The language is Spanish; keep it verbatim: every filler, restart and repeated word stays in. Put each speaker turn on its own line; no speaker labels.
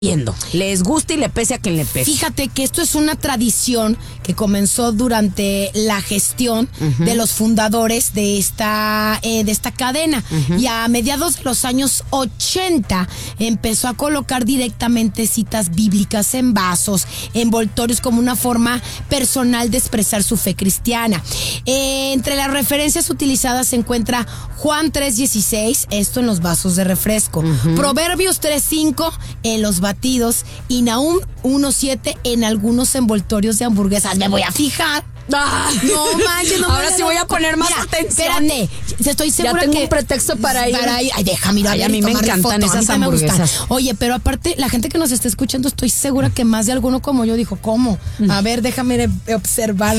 Yendo. Les gusta y le pese a quien le pese.
Fíjate que esto es una tradición que comenzó durante la gestión uh-huh. de los fundadores de esta, eh, de esta cadena. Uh-huh. Y a mediados de los años ochenta empezó a colocar directamente citas bíblicas en vasos, envoltorios, como una forma personal de expresar su fe cristiana. Eh, entre las referencias utilizadas se encuentra Juan tres dieciséis, esto en los vasos de refresco. Uh-huh. Proverbios tres cinco en los batidos y Nahum uno siete en algunos envoltorios de hamburguesas. Me voy a fijar.
Ah,
no manches, no.
Ahora sí voy a poner más
Mira,
atención.
Espérate, estoy segura
ya tengo
que
un pretexto para ir.
Para ir. Ay, déjame ir a ver.
A mí me encantan
foto.
esas
a mí
hamburguesas.
Me gustan. Oye, pero aparte, la gente que nos está escuchando, estoy segura que más de alguno como yo dijo, ¿cómo? A ver, déjame observar.